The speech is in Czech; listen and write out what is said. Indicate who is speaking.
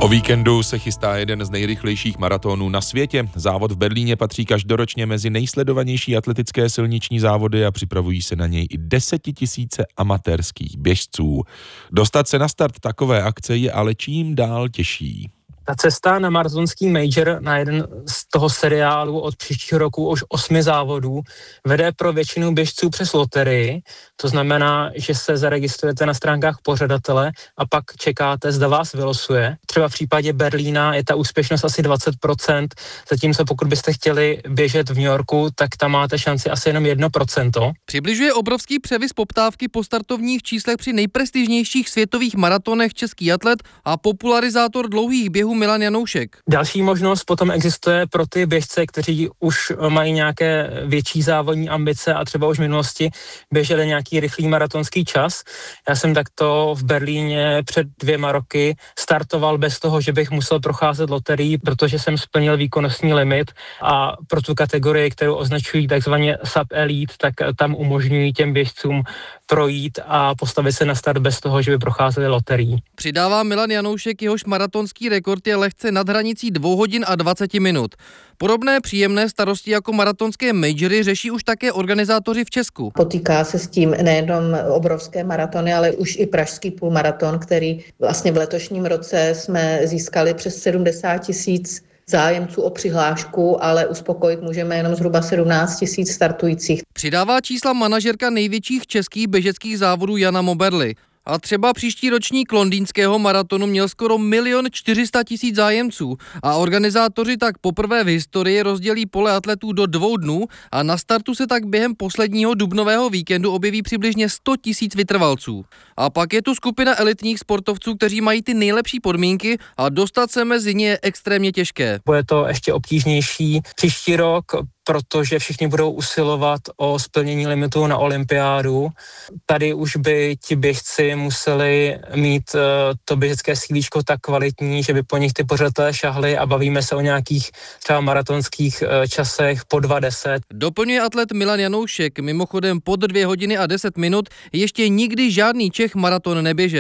Speaker 1: O víkendu se chystá jeden z nejrychlejších maratonů na světě. Závod v Berlíně patří každoročně mezi nejsledovanější atletické silniční závody a připravují se na něj i 10 000 amatérských běžců. Dostat se na start takové akce je ale čím dál těžší.
Speaker 2: Ta cesta na maratonský major, na jeden z toho seriálu od příštího roku už 8 závodů, vede pro většinu běžců přes loterii. To znamená, že se zaregistrujete na stránkách pořadatele a pak čekáte, zda vás vylosuje. Třeba v případě Berlína je ta úspěšnost asi 20%, zatímco pokud byste chtěli běžet v New Yorku, tak tam máte šanci asi jenom 1%.
Speaker 3: Přibližuje obrovský převis poptávky po startovních číslech při nejprestižnějších světových maratonech český atlet a popularizátor dlouhých běhů Milan Janoušek.
Speaker 2: Další možnost potom existuje pro ty běžce, kteří už mají nějaké větší závodní ambice a třeba už v minulosti běželi nějaký rychlý maratonský čas. Já jsem takto v Berlíně před 2 roky startoval bez toho, že bych musel procházet loterií, protože jsem splnil výkonnostní limit a pro tu kategorii, kterou označují takzvaně sub-elite, tak tam umožňují těm běžcům projít a postavit se na start bez toho, že by procházeli loterií.
Speaker 3: Přidává Milan Janoušek, jehož maratonský rekord je lehce nad hranicí 2 hodin a 20 minut. Podobné příjemné starosti jako maratonské majory řeší už také organizátoři v Česku.
Speaker 4: Potýká se s tím nejenom obrovské maratony, ale už i pražský půlmaraton, který vlastně v letošním roce jsme získali přes 70 000 zájemců o přihlášku, ale uspokojit můžeme jenom zhruba 17 000 startujících.
Speaker 3: Přidává čísla manažerka největších českých běžeckých závodů Jana Moberly. A třeba příští ročník londýnského maratonu měl skoro 1 400 000 zájemců a organizátoři tak poprvé v historii rozdělí pole atletů do 2 dnů a na startu se tak během posledního dubnového víkendu objeví přibližně 100 000 vytrvalců. A pak je tu skupina elitních sportovců, kteří mají ty nejlepší podmínky a dostat se mezi ně je extrémně těžké.
Speaker 2: Bude to ještě obtížnější příští rok, protože všichni budou usilovat o splnění limitu na olympiádu. Tady už by ti běžci museli mít to běžecké sílíčko tak kvalitní, že by po nich ty pořadatelé šahli a bavíme se o nějakých třeba maratonských časech po 2:10.
Speaker 3: Doplňuje atlet Milan Janoušek, mimochodem pod 2 hodiny a 10 minut ještě nikdy žádný Čech maraton neběžel.